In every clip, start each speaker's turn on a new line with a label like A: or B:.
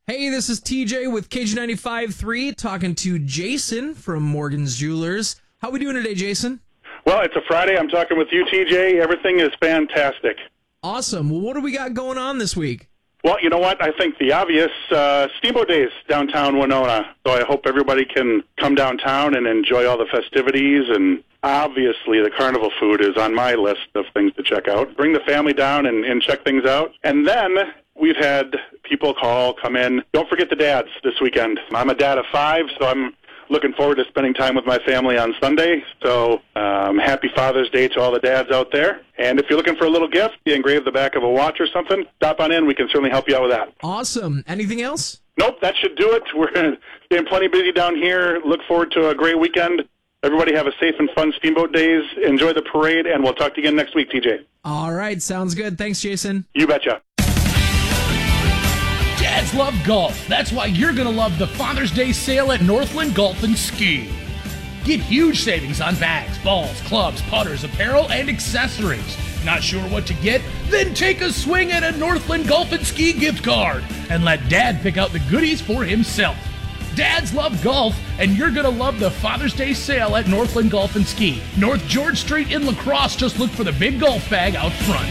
A: Hey, this is TJ with KG95.3 talking to Jason from Morgan's Jewelers. How we doing today, Jason?
B: Well, it's a Friday. I'm talking with you, TJ. Everything is fantastic.
A: Awesome. Well, what do we got going on this week?
B: Well, you know what? I think the obvious Steamboat Days downtown Winona. So I hope everybody can come downtown and enjoy all the festivities. And obviously the carnival food is on my list of things to check out. Bring the family down and check things out. And then we've had people come in. Don't forget the dads this weekend. I'm a dad of 5, so I'm looking forward to spending time with my family on Sunday. So happy Father's Day to all the dads out there. And if you're looking for a little gift, you engrave the back of a watch or something, stop on in. We can certainly help you out with that.
A: Awesome. Anything else?
B: Nope, that should do it. We're getting plenty busy down here. Look forward to a great weekend. Everybody have a safe and fun Steamboat Days. Enjoy the parade, and we'll talk to you again next week, TJ.
A: All right. Sounds good. Thanks, Jason.
B: You betcha.
C: Dads love golf. That's why you're going to love the Father's Day sale at Northland Golf and Ski. Get huge savings on bags, balls, clubs, putters, apparel, and accessories. Not sure what to get? Then take a swing at a Northland Golf and Ski gift card and let Dad pick out the goodies for himself. Dads love golf, and you're going to love the Father's Day sale at Northland Golf and Ski. North George Street in La Crosse. Just look for the big golf bag out front.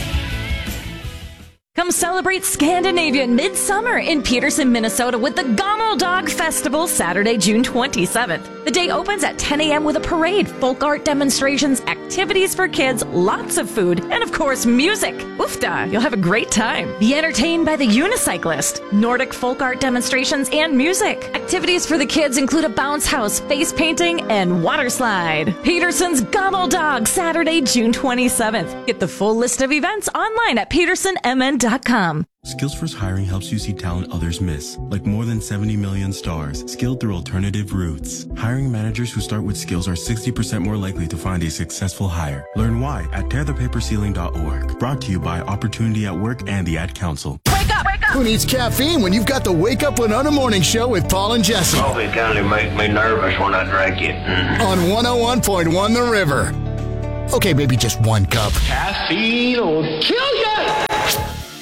D: Come celebrate Scandinavian Midsummer in Peterson, Minnesota with the Gommel Dog Festival Saturday, June 27th. The day opens at 10 a.m. with a parade, folk art demonstrations, activities for kids, lots of food, and of course, music. Oofda, you'll have a great time. Be entertained by the Unicyclist, Nordic folk art demonstrations, and music. Activities for the kids include a bounce house, face painting, and water slide. Peterson's Gommel Dog, Saturday, June 27th. Get the full list of events online at petersonmn.com.
E: Skillsforce Hiring helps you see talent others miss, like more than 70 million stars, skilled through alternative routes. Hiring managers who start with skills are 60% more likely to find a successful hire. Learn why at tearthepaperceiling.org. Brought to you by Opportunity at Work and the Ad Council.
D: Wake up! Wake up!
F: Who needs caffeine when you've got the Wake Up Winona Morning Show with Paul and Jesse?
G: Coffee kind of makes me nervous when I drink it.
F: On 101.1 The River. Okay, maybe just one cup.
G: Caffeine will kill you!